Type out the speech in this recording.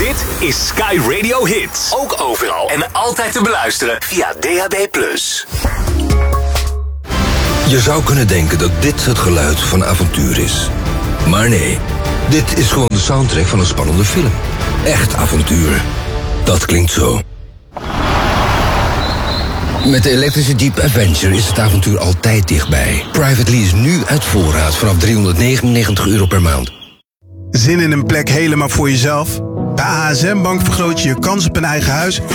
Dit is Sky Radio Hits. Ook overal en altijd te beluisteren via DAB+. Je zou kunnen denken dat dit het geluid van avontuur is. Maar nee, dit is gewoon de soundtrack van een spannende film. Echt avontuur. Dat klinkt zo. Met de elektrische Jeep Adventure is het avontuur altijd dichtbij. Private lease nu uit voorraad vanaf €399 per maand. Zin in een plek helemaal voor jezelf? Bij ASM Bank vergroot je je kans op een eigen huis